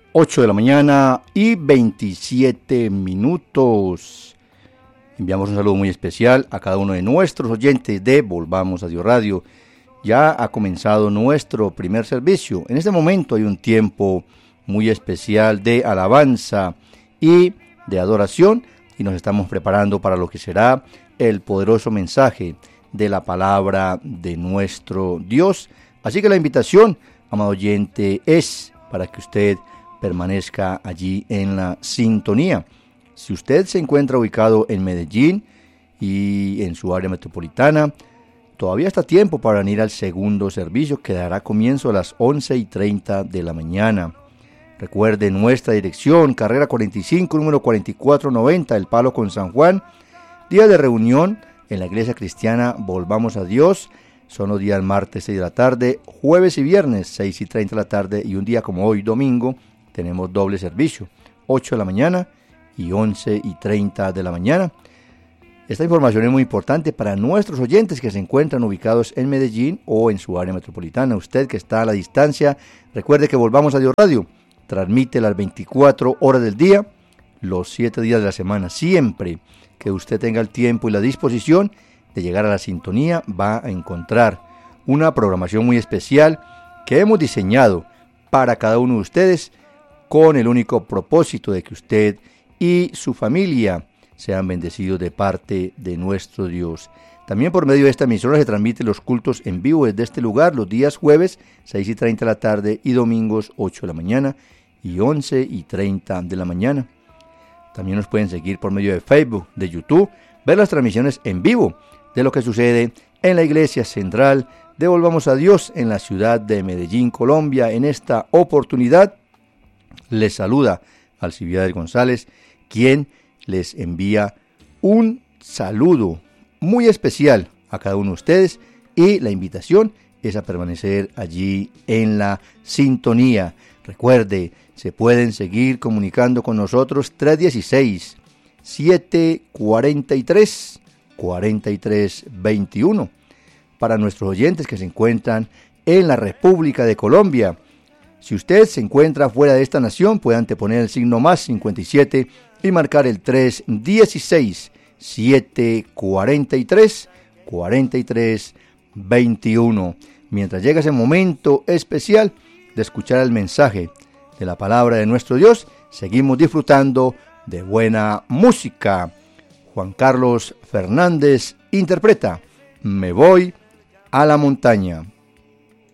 8 de la mañana y 27 minutos. Enviamos un saludo muy especial a cada uno de nuestros oyentes de Volvamos a Dios Radio. Ya ha comenzado nuestro primer servicio. En este momento hay un tiempo muy especial de alabanza y de adoración y nos estamos preparando para lo que será el poderoso mensaje de la palabra de nuestro Dios. Así que la invitación, amado oyente, es para que usted permanezca allí en la sintonía. Si usted se encuentra ubicado en Medellín y en su área metropolitana, todavía está tiempo para venir al segundo servicio que dará comienzo a las 11:30 de la mañana. Recuerde nuestra dirección, carrera 45, número 4490, El Palo con San Juan. Día de reunión en la iglesia cristiana Volvamos a Dios. Son los días martes 6 de la tarde, jueves y viernes 6:30 de la tarde y un día como hoy, domingo, tenemos doble servicio, 8 de la mañana y 11:30 de la mañana. Esta información es muy importante para nuestros oyentes que se encuentran ubicados en Medellín o en su área metropolitana. Usted que está a la distancia, recuerde que Volvamos a Dios Radio transmite las 24 horas del día, los 7 días de la semana. Siempre que usted tenga el tiempo y la disposición de llegar a la sintonía, va a encontrar una programación muy especial que hemos diseñado para cada uno de ustedes con el único propósito de que usted y su familia sean bendecidos de parte de nuestro Dios. También por medio de esta emisora se transmiten los cultos en vivo desde este lugar los días jueves 6:30 de la tarde y domingos 8 de la mañana y 11:30 de la mañana. También nos pueden seguir por medio de Facebook, de YouTube, ver las transmisiones en vivo de lo que sucede en la iglesia central de Volvamos a Dios en la ciudad de Medellín, Colombia. En esta oportunidad les saluda Alcibiades González, quien les envía un saludo muy especial a cada uno de ustedes y la invitación es a permanecer allí en la sintonía. Recuerde, se pueden seguir comunicando con nosotros 316-743-4321. Para nuestros oyentes que se encuentran en la República de Colombia, si usted se encuentra fuera de esta nación, puede anteponer el signo más 57 y marcar el 316-743-4321. Mientras llega ese momento especial de escuchar el mensaje de la palabra de nuestro Dios, seguimos disfrutando de buena música. Juan Carlos Fernández interpreta Me voy a la montaña.